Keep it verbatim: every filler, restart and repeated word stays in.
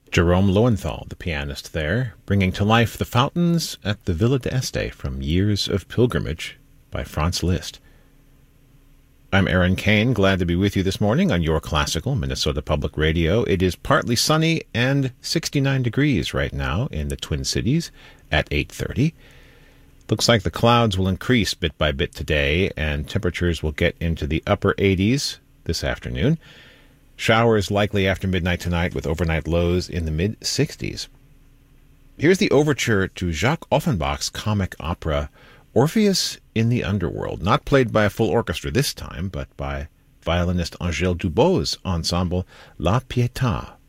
Jerome Lowenthal, the pianist there, bringing to life the fountains at the Villa d'Este from Years of Pilgrimage by Franz Liszt. I'm Aaron Kane, glad to be with you this morning on your classical Minnesota Public Radio. It is partly sunny and sixty-nine degrees right now in the Twin Cities at eight thirty. Looks like the clouds will increase bit by bit today, and temperatures will get into the upper eighties this afternoon. Showers likely after midnight tonight with overnight lows in the mid-sixties. Here's the overture to Jacques Offenbach's comic opera Orpheus in the Underworld, not played by a full orchestra this time, but by violinist Angèle Dubos's ensemble La Pietà.